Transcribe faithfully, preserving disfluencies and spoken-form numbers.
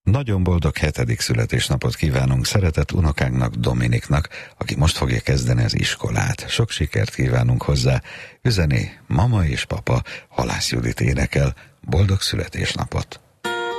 Nagyon boldog hetedik születésnapot kívánunk szeretett unokánknak, Dominiknak, aki most fogja kezdeni az iskolát. Sok sikert kívánunk hozzá. Üzeni mama és papa, Halász Judit énekel. Boldog születésnapot!